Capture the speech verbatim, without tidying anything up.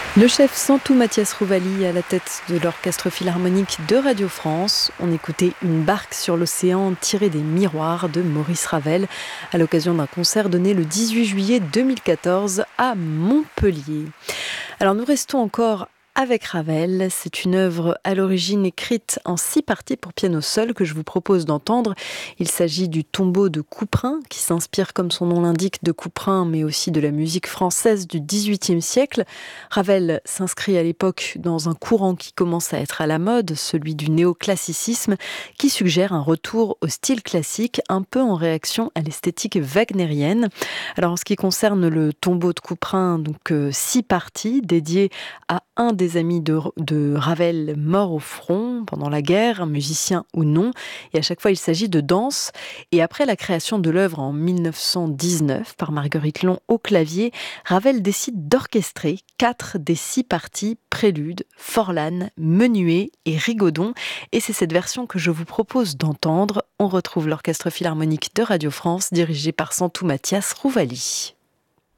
Le chef Santou Mathias Rouvali à la tête de l'Orchestre Philharmonique de Radio France. On écoutait Une barque sur l'océan tirée des miroirs de Maurice Ravel à l'occasion d'un concert donné le dix-huit juillet deux mille quatorze à Montpellier. Alors nous restons encore avec Ravel. C'est une œuvre à l'origine écrite en six parties pour piano seul que je vous propose d'entendre. Il s'agit du tombeau de Couperin qui s'inspire, comme son nom l'indique, de Couperin mais aussi de la musique française du dix-huitième siècle. Ravel s'inscrit à l'époque dans un courant qui commence à être à la mode, celui du néoclassicisme, qui suggère un retour au style classique, un peu en réaction à l'esthétique wagnérienne. Alors en ce qui concerne le tombeau de Couperin, donc euh, six parties dédiées à un des amis de, de Ravel mort au front pendant la guerre, un musicien ou non. Et à chaque fois, il s'agit de danse. Et après la création de l'œuvre en mille neuf cent dix-neuf par Marguerite Long au clavier, Ravel décide d'orchestrer quatre des six parties, prélude, forlane, menuet et rigodon. Et c'est cette version que je vous propose d'entendre. On retrouve l'Orchestre Philharmonique de Radio France dirigé par Santou Mathias Rouvali.